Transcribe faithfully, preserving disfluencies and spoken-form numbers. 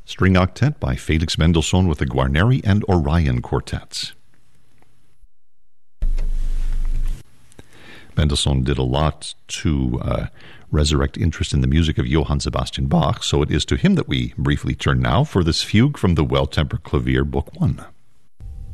String Octet by Felix Mendelssohn with the Guarneri and Orion Quartets. Mendelssohn did a lot to uh, resurrect interest in the music of Johann Sebastian Bach, so it is to him that we briefly turn now for this fugue from the Well-Tempered Clavier, Book one.